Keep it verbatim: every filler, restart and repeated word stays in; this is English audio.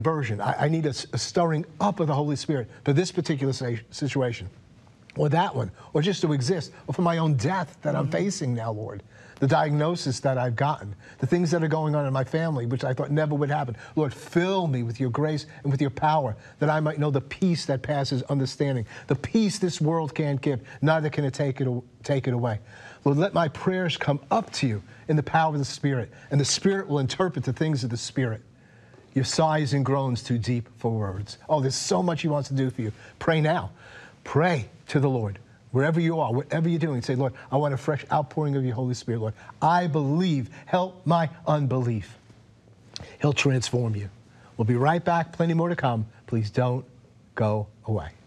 Version. I, I need a, a stirring up of the Holy Spirit for this particular situation, or that one, or just to exist, or for my own death that I'm facing now, Lord. The diagnosis that I've gotten, the things that are going on in my family, which I thought never would happen. Lord, fill me with your grace and with your power, that I might know the peace that passes understanding, the peace this world can't give, neither can it take it, take it away. Lord, let my prayers come up to you in the power of the Spirit, and the Spirit will interpret the things of the Spirit. Your sighs and groans too deep for words. Oh, there's so much he wants to do for you. Pray now. Pray to the Lord. Wherever you are, whatever you're doing, say, Lord, I want a fresh outpouring of your Holy Spirit, Lord. I believe. Help my unbelief. He'll transform you. We'll be right back. Plenty more to come. Please don't go away.